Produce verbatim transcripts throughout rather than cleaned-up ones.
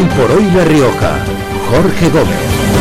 Hoy por hoy La Rioja, Jorge Gómez.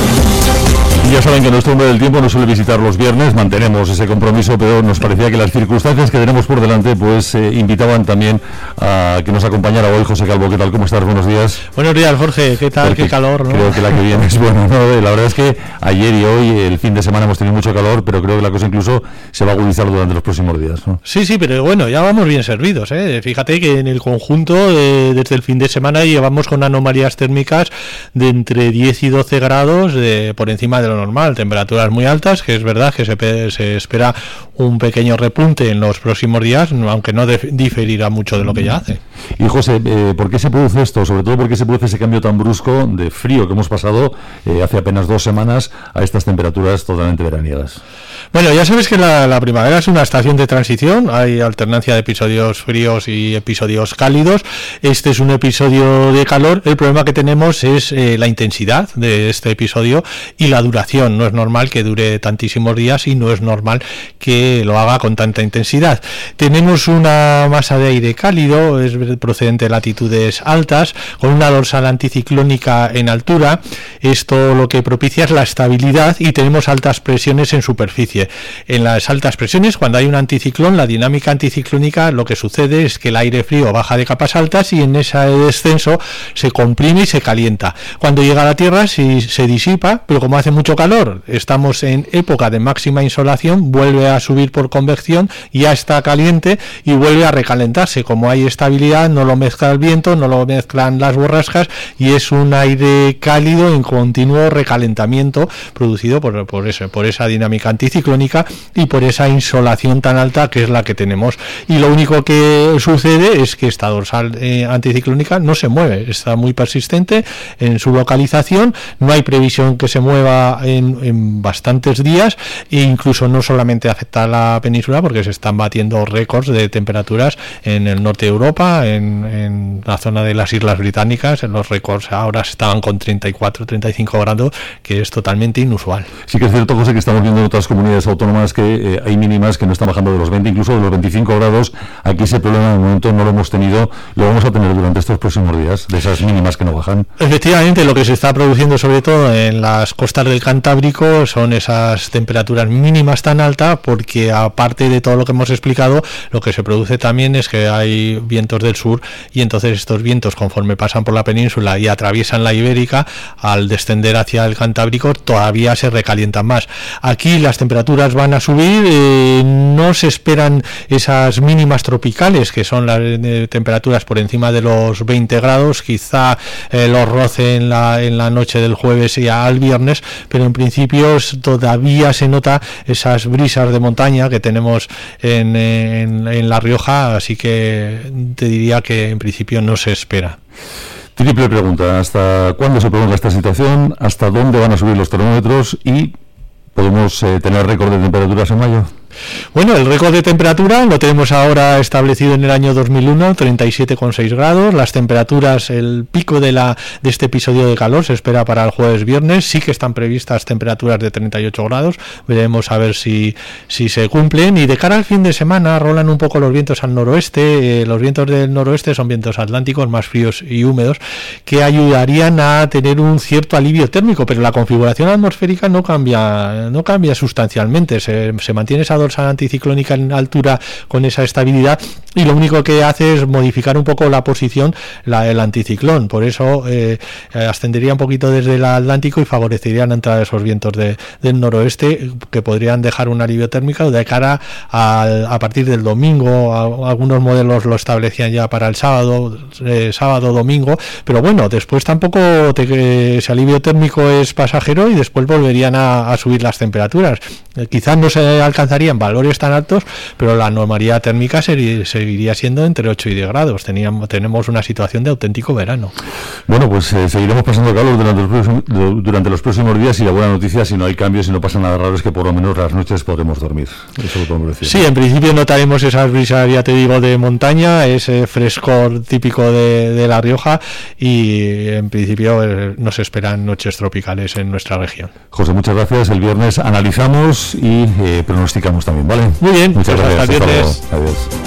Y ya saben que nuestro hombre del tiempo nos suele visitar los viernes, mantenemos ese compromiso, pero nos parecía que las circunstancias que tenemos por delante pues eh, invitaban también a que nos acompañara hoy José Calvo. ¿Qué tal? ¿Cómo estás? Buenos días. Buenos días, Jorge. ¿Qué tal? Porque qué calor, ¿no? Creo que la que viene es buena, ¿no? La verdad es que ayer y hoy, el fin de semana, hemos tenido mucho calor, pero creo que la cosa incluso se va a agudizar durante los próximos días, ¿no? Sí, sí, pero bueno, ya vamos bien servidos, ¿eh? Fíjate que en el conjunto, eh, desde el fin de semana, llevamos con anomalías térmicas de entre diez y doce grados de, por encima de lo normal, temperaturas muy altas, que es verdad que se, se espera un pequeño repunte en los próximos días, aunque no de, diferirá mucho de lo que ya hace. Y José, eh, ¿por qué se produce esto? Sobre todo, ¿por qué se produce ese cambio tan brusco de frío que hemos pasado eh, hace apenas dos semanas a estas temperaturas totalmente veraniegas? Bueno, ya sabes que la, la primavera es una estación de transición, hay alternancia de episodios fríos y episodios cálidos. Este es un episodio de calor. El problema que tenemos es eh, la intensidad de este episodio y la duración. No es normal que dure tantísimos días y no es normal que lo haga con tanta intensidad. Tenemos una masa de aire cálido, es procedente de latitudes altas, con una dorsal anticiclónica en altura. Esto lo que propicia es la estabilidad y tenemos altas presiones en superficie. En las altas presiones, cuando hay un anticiclón, la dinámica anticiclónica, lo que sucede es que el aire frío baja de capas altas y en ese descenso se comprime y se calienta. Cuando llega a la Tierra sí, se disipa, pero como hace mucho calor, estamos en época de máxima insolación, vuelve a subir por convección, ya está caliente y vuelve a recalentarse. Como hay estabilidad, no lo mezcla el viento, no lo mezclan las borrascas y es un aire cálido en continuo recalentamiento producido por, por, eso, por esa dinámica anticiclónica y por esa insolación tan alta que es la que tenemos. Y lo único que sucede es que esta dorsal eh, anticiclónica no se mueve, está muy persistente en su localización, no hay previsión que se mueva en, en bastantes días e incluso no solamente afecta a la península porque se están batiendo récords de temperaturas en el norte de Europa, en, en la zona de las Islas Británicas, en los récords ahora estaban con treinta y cuatro, treinta y cinco grados, que es totalmente inusual. Sí que es cierto, José, que estamos viendo en otras comunidades autónomas que eh, hay mínimas que no están bajando de los veinte, incluso de los veinticinco grados. Aquí ese problema de momento no lo hemos tenido, lo vamos a tener durante estos próximos días, de esas mínimas que no bajan. Efectivamente, lo que se está produciendo sobre todo en las costas del Cantábrico son esas temperaturas mínimas tan altas, porque aparte de todo lo que hemos explicado, lo que se produce también es que hay vientos del sur y entonces estos vientos, conforme pasan por la península y atraviesan la Ibérica, al descender hacia el Cantábrico todavía se recalientan más. Aquí las temperaturas van a subir, eh, no se esperan esas mínimas tropicales que son las eh, temperaturas por encima de los veinte grados, quizá eh, los roce en la, en la noche del jueves y al viernes, pero en principio todavía se nota esas brisas de montaña que tenemos en, en, en La Rioja, así que te diría que en principio no se espera. Triple pregunta, ¿hasta cuándo se prolonga esta situación? ¿Hasta dónde van a subir los termómetros? ¿Y podemos eh, tener récord de temperaturas en mayo? Bueno, el récord de temperatura lo tenemos ahora establecido en el año dos mil uno, treinta y siete coma seis grados. Las temperaturas, el pico de la de este episodio de calor se espera para el jueves viernes. Sí que están previstas temperaturas de treinta y ocho grados. Veremos a ver si, si se cumplen. Y de cara al fin de semana rolan un poco los vientos al noroeste. Eh, los vientos del noroeste son vientos atlánticos más fríos y húmedos que ayudarían a tener un cierto alivio térmico, pero la configuración atmosférica no cambia, no cambia sustancialmente. Se, se mantiene esa dorsal anticiclónica en altura con esa estabilidad y lo único que hace es modificar un poco la posición la, el anticiclón, por eso eh, ascendería un poquito desde el Atlántico y favorecerían la entrada de esos vientos de, del noroeste que podrían dejar un alivio térmico de cara a, a partir del domingo. A, algunos modelos lo establecían ya para el sábado eh, sábado, domingo, pero bueno, después tampoco te, ese alivio térmico es pasajero y después volverían a, a subir las temperaturas. Eh, quizás no se alcanzarían valores tan altos, pero la normalidad térmica sería, seguiría siendo entre ocho y diez grados. Teníamos, tenemos una situación de auténtico verano. Bueno, pues eh, seguiremos pasando calor durante los, próximos, durante los próximos días y la buena noticia, si no hay cambios, si no pasa nada raro, es que por lo menos las noches podremos dormir. Eso lo podemos decir. Sí, en principio notaremos esas brisas, ya te digo, de montaña, ese frescor típico de, de La Rioja y en principio eh, nos esperan noches tropicales en nuestra región. José, muchas gracias. El viernes analizamos y eh, pronosticamos también, ¿vale? Muy bien, muchas pues gracias. hasta el viernes. Hasta luego. Adiós.